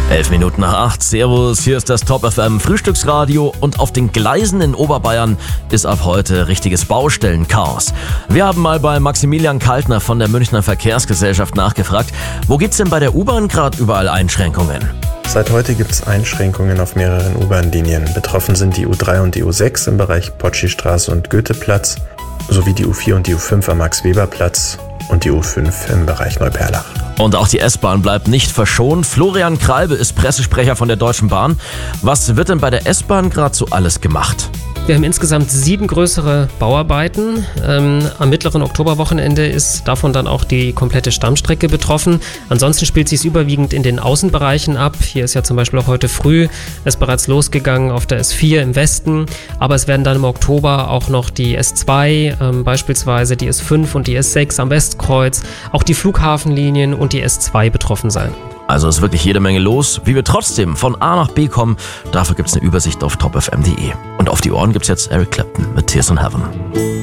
7:11. Servus, hier ist das Top FM Frühstücksradio und auf den Gleisen in Oberbayern ist ab heute richtiges Baustellenchaos. Wir haben mal bei Maximilian Kaltner von der Münchner Verkehrsgesellschaft nachgefragt, wo gibt's denn bei der U-Bahn gerade überall Einschränkungen? Seit heute gibt es Einschränkungen auf mehreren U-Bahn-Linien. Betroffen sind die U3 und die U6 im Bereich Potschi-Straße und Goetheplatz, sowie die U4 und die U5 am Max-Weber-Platz und die U5 im Bereich Neuperlach. Und auch die S-Bahn bleibt nicht verschont. Florian Kralbe ist Pressesprecher von der Deutschen Bahn. Was wird denn bei der S-Bahn gerade so alles gemacht? Wir haben insgesamt 7 größere Bauarbeiten. Am mittleren Oktoberwochenende ist davon dann auch die komplette Stammstrecke betroffen. Ansonsten spielt sich es überwiegend in den Außenbereichen ab. Hier ist ja zum Beispiel auch heute früh es bereits losgegangen auf der S4 im Westen. Aber es werden dann im Oktober auch noch die S2, beispielsweise die S5 und die S6 am Westkreuz, auch die Flughafenlinien und die S2 betroffen sein. Also ist wirklich jede Menge los. Wie wir trotzdem von A nach B kommen, dafür gibt's eine Übersicht auf topfm.de. Und auf die Ohren gibt's jetzt Eric Clapton mit Tears in Heaven.